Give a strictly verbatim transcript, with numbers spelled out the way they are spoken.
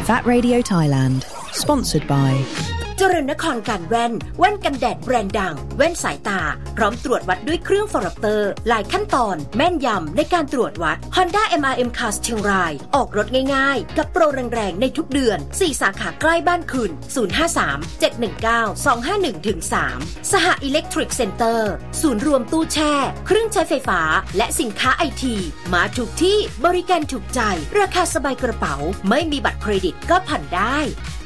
Vat Radio Thailand Sponsored by เจริญนครการแว่นแว่นกันแดดแบรนด์ดังแว่นสายตาพร้อมตรวจวัดด้วยเครื่องฟอร์เตอร์หลายขั้นตอนแม่นยำในการตรวจวัด Honda เอ็ม อาร์ เอ็ม Cars เชียงรายออกรถง่ายๆกับโปรแรงๆในทุกเดือนสี่สาขาใกล้บ้านคุณศูนย์ ห้า สาม เจ็ด หนึ่ง เก้า สอง ห้า หนึ่ง สาม สหอิเล็กทริกเซ็นเตอร์ศูนย์รวมตู้แช่เครื่องใช้ไฟฟ้าและสินค้าไอทีมาถูกที่บริการถูกใจราคาสบายกระเป๋าไม่มีบัตรเครดิตก็ผ่อนได้